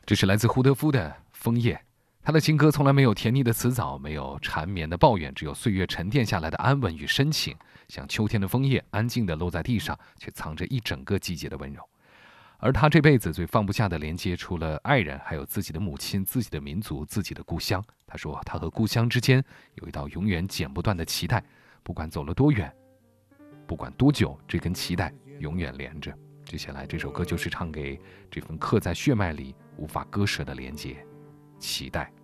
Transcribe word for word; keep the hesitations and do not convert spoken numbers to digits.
这是来自胡德夫的《枫叶》，他的情歌从来没有甜腻的词藻，没有缠绵的抱怨，只有岁月沉淀下来的安稳与深情，像秋天的枫叶，安静地落在地上，却藏着一整个季节的温柔。而他这辈子最放不下的连接，除了爱人，还有自己的母亲、自己的民族、自己的故乡。他说，他和故乡之间有一道永远剪不断的脐带，不管走了多远，不管多久，这根脐带永远连着。接下来这首歌就是唱给这份刻在血脉里无法割舍的连结，脐带。